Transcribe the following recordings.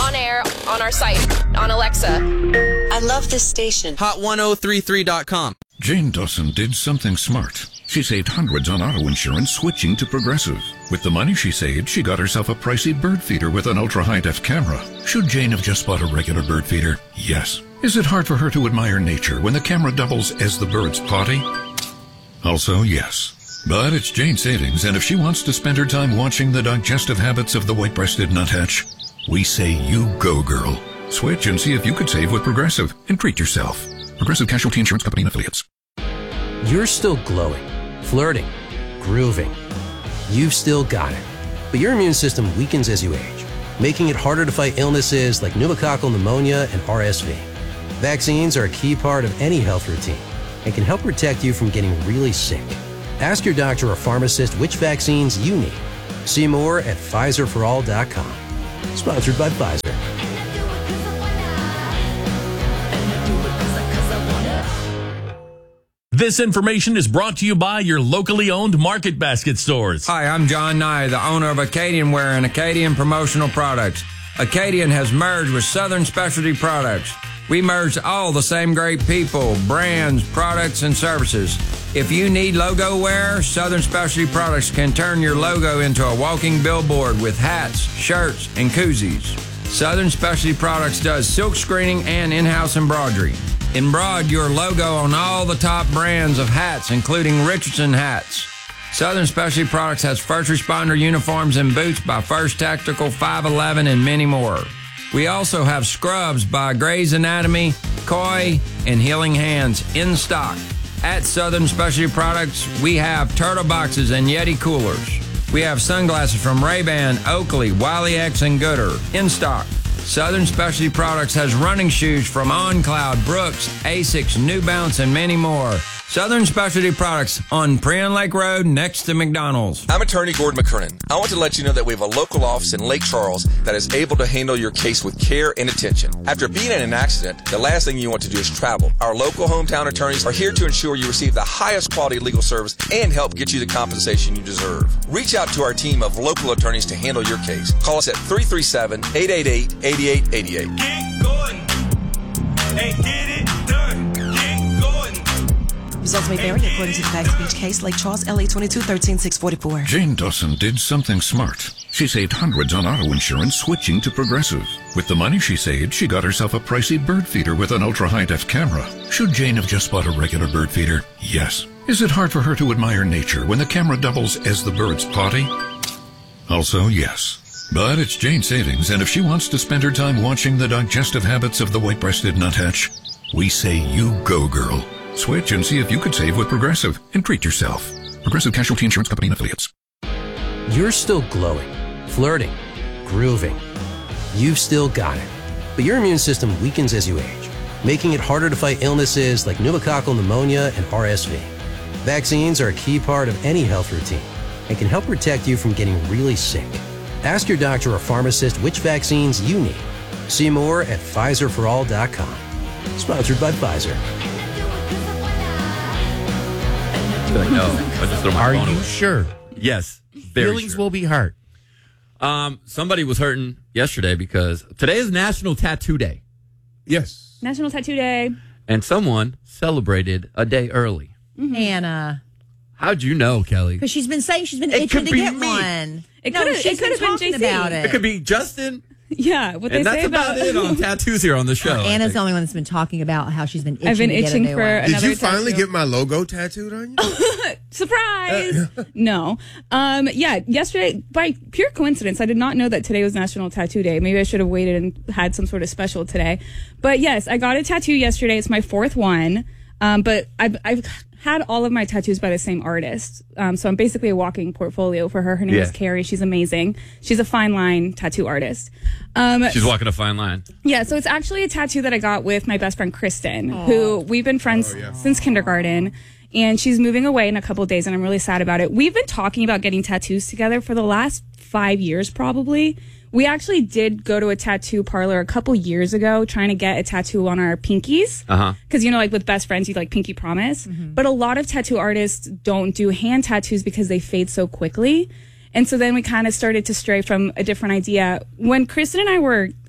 on air, on our site, on Alexa. I love this station. Hot1033.com. Jane Dawson did something smart. She saved hundreds on auto insurance switching to Progressive. With the money she saved, she got herself a pricey bird feeder with an ultra-high-def camera. Should Jane have just bought a regular bird feeder? Yes. Is it hard for her to admire nature when the camera doubles as the bird's potty? Also, yes. But it's Jane's savings, and if she wants to spend her time watching the digestive habits of the white-breasted nuthatch, we say you go, girl. Switch and see if you could save with Progressive and treat yourself. Progressive Casualty Insurance Company and Affiliates. You're still glowing, flirting, grooving. You've still got it. But your immune system weakens as you age, making it harder to fight illnesses like pneumococcal pneumonia and RSV. Vaccines are a key part of any health routine and can help protect you from getting really sick. Ask your doctor or pharmacist which vaccines you need. See more at PfizerForAll.com. Sponsored by Pfizer. This information is brought to you by your locally owned Market Basket stores. Hi, I'm John Nye, the owner of Acadian Wear and Acadian Promotional Products. Acadian has merged with Southern Specialty Products. We merged all the same great people, brands, products, and services. If you need logo wear, Southern Specialty Products can turn your logo into a walking billboard with hats, shirts, and koozies. Southern Specialty Products does silk screening and in-house embroidery. Embroider your logo on all the top brands of hats, including Richardson hats. Southern Specialty Products has first responder uniforms and boots by First Tactical, 511, and many more. We also have scrubs by Grey's Anatomy, Koi, and Healing Hands in stock. At Southern Specialty Products, we have Turtle Boxes and Yeti coolers. We have sunglasses from Ray-Ban, Oakley, Wiley X, and Gooder in stock. Southern Specialty Products has running shoes from OnCloud, Brooks, Asics, New Balance, and many more. Southern Specialty Products on Prien Lake Road next to McDonald's. I'm attorney Gordon McKernan. I want to let you know that we have a local office in Lake Charles that is able to handle your case with care and attention. After being in an accident, the last thing you want to do is travel. Our local hometown attorneys are here to ensure you receive the highest quality legal service and help get you the compensation you deserve. Reach out to our team of local attorneys to handle your case. Call us at 337-888-8888. Get going and get it done. Get going. Results may vary according to the facts of each case. Lake Charles, LA 22-13644. Jane Dawson did something smart. She saved hundreds on auto insurance switching to Progressive. With the money she saved, she got herself a pricey bird feeder with an ultra-high-def camera. Should Jane have just bought a regular bird feeder? Yes. Is it hard for her to admire nature when the camera doubles as the bird's potty? Also, yes. But it's Jane's savings, and if she wants to spend her time watching the digestive habits of the white-breasted nuthatch, we say you go, girl. Switch and see if you could save with Progressive and treat yourself. Progressive Casualty Insurance Company and Affiliates. You're still glowing, flirting, grooving. You've still got it. But your immune system weakens as you age, making it harder to fight illnesses like pneumococcal pneumonia and RSV. Vaccines are a key part of any health routine and can help protect you from getting really sick. Ask your doctor or pharmacist which vaccines you need. See more at PfizerForAll.com. Sponsored by Pfizer. Are you sure? Yes. Very Feelings sure. will be hurt. Somebody was hurting yesterday because today is National Tattoo Day. Yes. National Tattoo Day. And someone celebrated a day early. Mm-hmm. Anna. How'd you know, Kelly? Because she's been saying she's been It itching could to be get me. one. It No, could have she's been been talking JC. about it. It could be Justin. Yeah, what they And that's say about it on tattoos here on the show. Anna's the only one that's been talking about how she's been itching I've been to get itching a new for one. another Did you finally tattoo. get my logo tattooed on you? Surprise! No. Yeah, yesterday, by pure coincidence, I did not know that today was National Tattoo Day. Maybe I should have waited and had some sort of special today. But yes, I got a tattoo yesterday. It's my fourth one. But I've had all of my tattoos by the same artist. So I'm basically a walking portfolio for her. Her name is Carrie. She's amazing. She's a fine line tattoo artist. She's walking a fine line. Yeah, so it's actually a tattoo that I got with my best friend Kristen, who we've been friends since kindergarten. And she's moving away in a couple of days, and I'm really sad about it. We've been talking about getting tattoos together for the last 5 years, probably. We actually did go to a tattoo parlor a couple years ago trying to get a tattoo on our pinkies. Because, you know, like with best friends, you like pinky promise. But a lot of tattoo artists don't do hand tattoos because they fade so quickly. And so then we kind of started to stray from a different idea. When Kristen and I were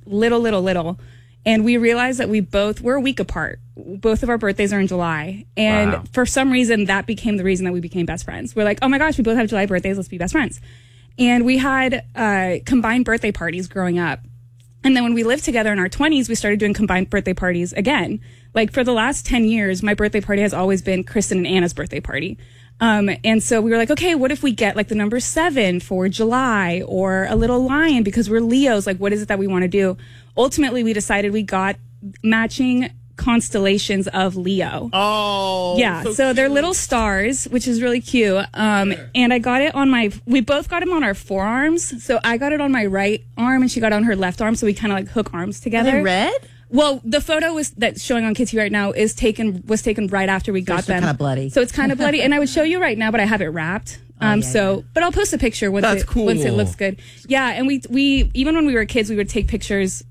little. And we realized that we're a week apart. Both of our birthdays are in July. And for some reason, that became the reason that we became best friends. We're like, oh my gosh, we both have July birthdays. Let's be best friends. And we had combined birthday parties growing up. And then when we lived together in our 20s, we started doing combined birthday parties again. Like for the last 10 years, my birthday party has always been Kristen and Anna's birthday party. And so we were like, okay, what if we get like the number 7 for July or a little lion because we're Leos? Like, what is it that we want to do? Ultimately, we decided we got matching constellations of Leo. Oh, yeah. So they're little stars, which is really cute. And I got it on we both got them on our forearms. So I got it on my right arm and she got it on her left arm. So we kind of like hook arms together. Are they red? Well, the photo that's showing on Kitsy right now was taken right after we got them. Kind of bloody. So it's kind of bloody, and I would show you right now, but I have it wrapped. But I'll post a picture once That's cool. once it looks good. Yeah, and we even when we were kids, we would take pictures